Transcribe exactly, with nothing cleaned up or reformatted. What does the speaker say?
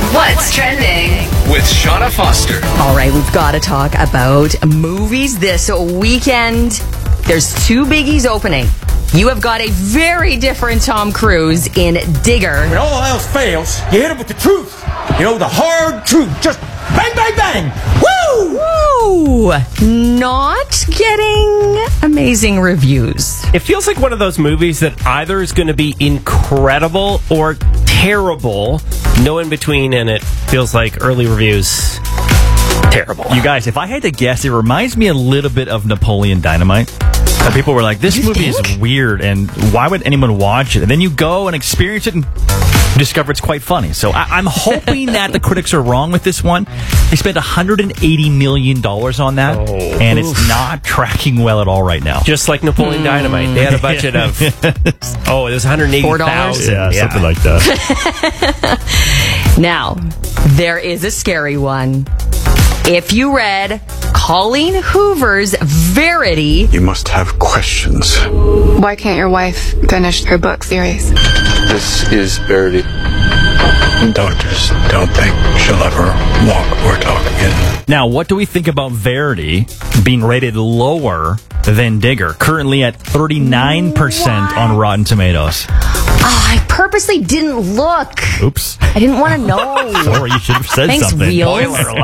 What's Trending with Shauna Foster. All right, we've got to talk about movies this weekend. There's two biggies opening. You have got a very different Tom Cruise in Digger. When all else fails, you hit him with the truth. You know, the hard truth. Just bang, bang, bang. Woo! Woo! Not getting amazing reviews. It feels like one of those movies that either is going to be incredible or terrible. No in between, and it feels like early reviews, terrible. You guys, if I had to guess, it reminds me a little bit of Napoleon Dynamite. And people were like, this You movie think? is weird, and why would anyone watch it? And then you go and experience it and discover it's quite funny. So I- I'm hoping that the critics are wrong with this one. They spent one hundred eighty million dollars on that, Oh. and it's not tracking well at all right now. Just like Napoleon Dynamite. They had a budget of, oh, it was one hundred eighty thousand Yeah, dollars. something like that. Now, there is a scary one. If you read Colleen Hoover's Verity, You must have questions. Why can't your wife finish her book series? This is Verity. Doctors don't think she'll ever walk or talk again. Now, what do we think about Verity being rated lower than Digger? Currently at thirty-nine percent on Rotten Tomatoes. oh, I purposely didn't look. Oops. I didn't want to know. Sorry, you should have said Thanks, something. Wheels. Spoiler alert.